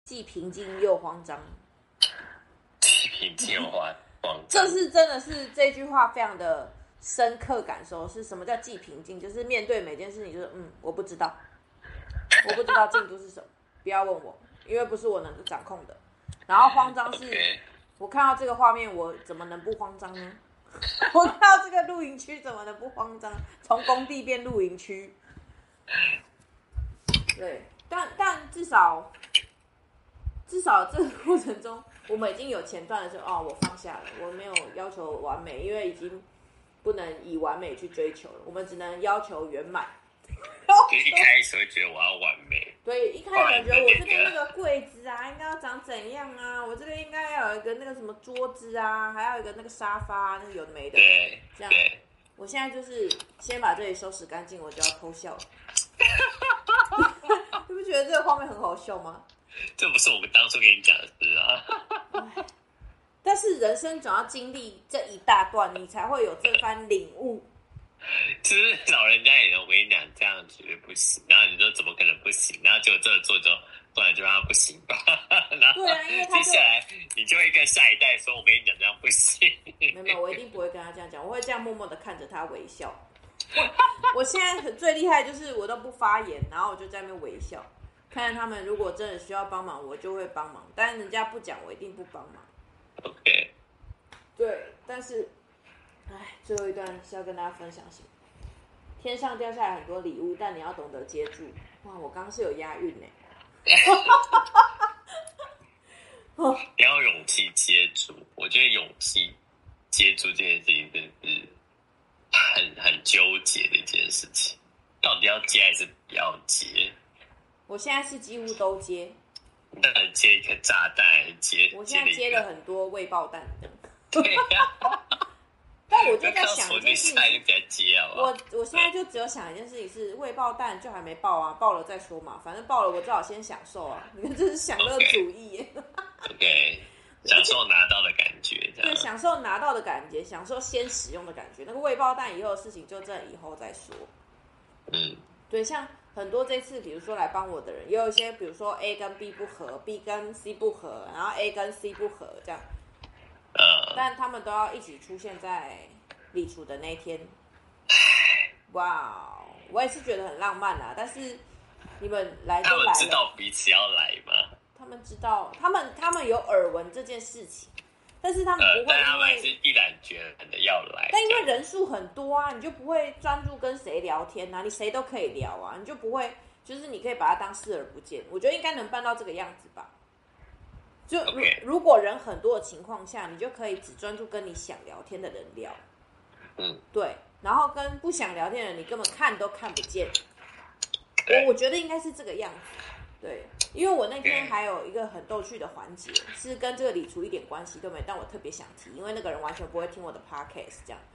既平静又慌张。 既平静又慌张， 这是真的是这句话非常的深刻感受，是什么叫既平静？就是面对每件事情，就是我不知道进度是什么，不要问我，因为不是我能掌控的。然后慌张是，我看到这个画面，我怎么能不慌张呢？我看到这个露营区，怎么能不慌张？从工地变露营区，对，但至少这个过程中，我们已经有前段的时候，我放下了，我没有要求完美，因为已经不能以完美去追求了，我们只能要求圆满。 就一开始会觉得我要完美， 对，一开始觉得我这边那个柜子啊，应该要长怎样啊？我这边应该要有一个那个什么桌子啊，还要有一个那个沙发，那个有的没的。 对， 这样。我现在就是先把这里收拾干净，我就要偷笑了。你不觉得这个画面很好笑吗？ 这不是我们当初跟你讲的事啊。 但是人生总要经历这一大段，你才会有这番领悟。 就是老人家也我跟你讲，这样绝对不行。然后你说怎么可能不行？然后就这做之后，不然就让他不行吧。然后接下来你就会跟下一代说：“我跟你讲，这样不行。” 没有，我一定不会跟他这样讲，我会这样默默的看着他微笑。我现在最厉害就是我都不发言，然后我就在那边微笑，看着他们如果真的需要帮忙，我就会帮忙。但是人家不讲，我一定不帮忙。 OK。 对，但是。最后一段是要跟大家分享什么？天上掉下来很多礼物，但你要懂得接住。哇，我刚刚是有押韵呢。 你要勇气接住，我觉得勇气接住这件事情真的是很纠结的一件事情，到底要接还是不要接？ 我现在是几乎都接。 那接一颗炸弹， 我现在接了很多未爆弹的。 对呀。 但我就在想一件事情， 我现在就只有想一件事情是未爆弹就还没爆啊，爆了再说嘛，反正爆了我最好先享受啊。你看这是享乐主义耶。 OK， 享受拿到的感觉， 对，享受拿到的感觉，享受先使用的感觉。那个未爆弹以后的事情就真的以后再说。对，像很多这次比如说来帮我的人，也有一些比如说 A 跟 B 不合 ，B 跟 C 不合，然后 A 跟 C 不合这样。但他们都要一起出现在立储的那一天。哇，我也是觉得很浪漫啦。但是你们来都来了， 他们知道彼此要来吗？ 他们知道，他们有耳闻这件事情，但是他们不会因为， 但他们是毅然决然的要来。 但因为人数很多啊，你就不会专注跟谁聊天啊，你谁都可以聊啊，你就不会，就是你可以把它当视而不见。我觉得应该能办到这个样子吧。就如果人很多的情况下，你就可以只专注跟你想聊天的人聊。对，然后跟不想聊天的人，你根本看都看不见。我觉得应该是这个样子。对，因为我那天还有一个很逗趣的环节，是跟这个理除一点关系都没，但我特别想提，因为那个人完全不会听我的 podcast， 这样。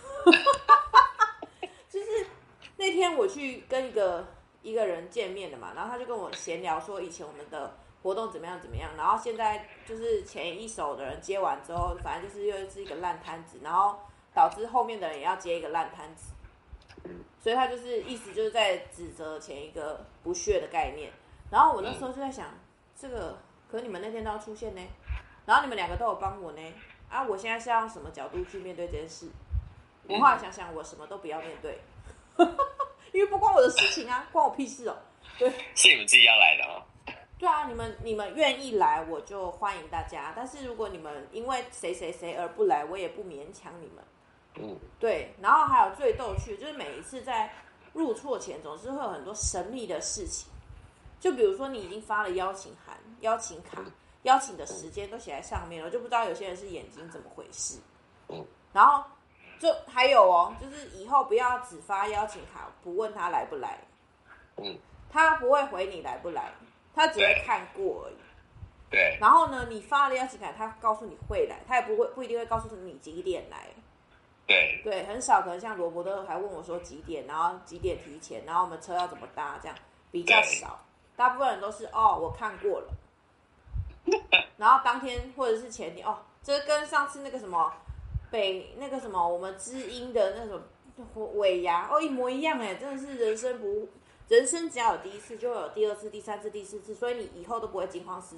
就是那天我去跟一个人见面的嘛，然后他就跟我闲聊说以前我们的活动怎么样，然后现在就是前一手的人接完之后，反正就是又是一个烂摊子，然后导致后面的人也要接一个烂摊子，所以他就是意思就是在指责前一个不屑的概念。然后我那时候就在想，这个可是你们那天都要出现呢，然后你们两个都有帮我呢，我现在是要用什么角度去面对这件事？我后来想想，我什么都不要面对，因为不关我的事情啊，关我屁事哦。对， 是你们自己要来的哦。 对啊，你们愿意来，我就欢迎大家。但是如果你们因为谁而不来，我也不勉强你们。对。然后还有最逗趣，就是每一次在入错前，总是会有很多神秘的事情。就比如说你已经发了邀请函、邀请卡、邀请的时间都写在上面了，我就不知道有些人是眼睛怎么回事。然后就还有哦，就是以后不要只发邀请卡，不问他来不来。他不会回你来不来。他只会看过而已。 对。 然后呢，你发了邀请函，他告诉你会来，他也不一定会告诉你几点来。 对。 对，很少，可能像罗伯特还问我说几点，然后几点提前，然后我们车要怎么搭，这样比较少。大部分人都是我看过了，然后当天或者是前天这跟上次那个什么那个什么我们知音的那种尾牙一模一样哎，真的是人生只要有第一次，就会有第二次、第三次、第四次，所以你以后都不会惊慌失